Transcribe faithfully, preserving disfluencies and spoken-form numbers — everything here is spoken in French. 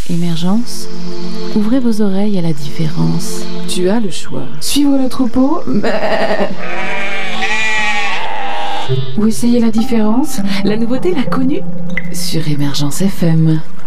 Émergence, ouvrez vos oreilles à la différence. Tu as le choix. Suivre le troupeau ou essayer la différence. La nouveauté, l'inconnu. Sur Émergence F M.